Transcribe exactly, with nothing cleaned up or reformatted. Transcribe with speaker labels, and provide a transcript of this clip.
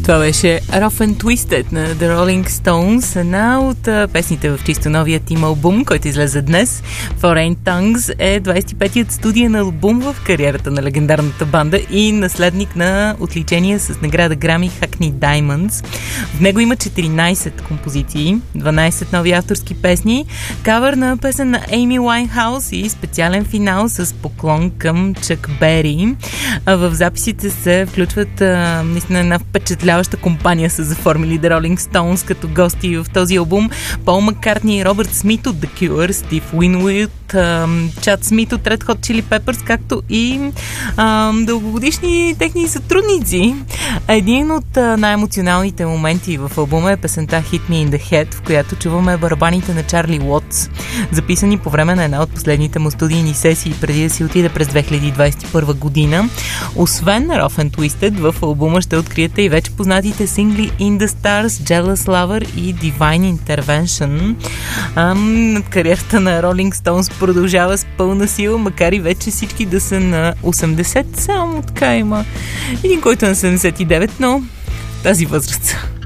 Speaker 1: Това беше Rough and Twisted на The Rolling Stones, една от а, песните в чисто новият им албум, който излезе днес. Foreign Tongues е двадесет и петият студиен албум в кариерата на легендарната банда и наследник на отличение с награда Грами Hackney Diamonds. В него има четиринадесет композиции, дванадесет нови авторски песни, кавър на песен на Amy Winehouse и специален финал с поклон към Чак Бери. А в записите се включват а, наистина една впечатляваща компания са заформили The Rolling Stones като гости в този албум. Пол Маккартни, Робърт Смит от The Cure, Стив Уинуит, Чад Смит от Red Hot Chili Peppers, както и а, дългогодишни техни сътрудници. Един от а, най-емоционалните моменти в албума е песента Hit Me in the Head, в която чуваме барабаните на Чарли Уотс, записани по време на една от последните му студийни сесии преди да си отиде през две хиляди двадесет и първа година. Освен Rough and Twisted, в албума ще откриете и вече познатите сингли In the Stars, Jealous Lover и Divine Intervention. Ам, кариерата на Rolling Stones продължава с пълна сила, макар и вече всички да са на осемдесет. Само така има един, който е на седемдесет и девет, но тази възраст